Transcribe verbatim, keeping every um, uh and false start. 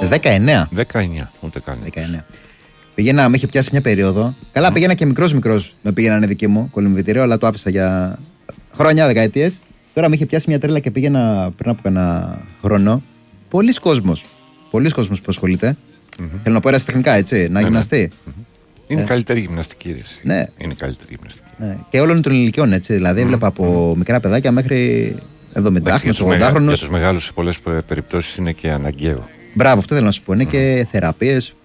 δεκαεννέα. δεκαεννέα, ούτε καν. δεκαεννέα. Πήγαινα, με είχε πιάσει μια περίοδο. Καλά, mm. πήγαινα και μικρό-μικρό. Με πήγαιναν δική μου κολυμβητήριο, αλλά το άφησα για χρόνια, δεκαετίες. Τώρα με είχε πιάσει μια τρέλα και πήγαινα πριν από ένα χρόνο. Πολλοί κόσμος. Πολλοί κόσμος που ασχολείται. Mm-hmm. Θέλω να πω ερασιτεχνικά, έτσι, να ναι, γυμναστεί. Ναι. Είναι ε. καλύτερη γυμναστική, ρε. Ναι. Είναι καλύτερη γυμναστική. Ναι. Και όλων των ηλικιών, έτσι. Δηλαδή, mm. έβλεπα από mm. μικρά παιδάκια μέχρι εβδομηντάχρονους, ογδόντα χρονους. Για τους μεγάλους σε πολλές περιπτώσεις είναι και αναγκαίο. Μπράβο, αυτό θέλω να σου πω. Είναι mm. και θεραπείες.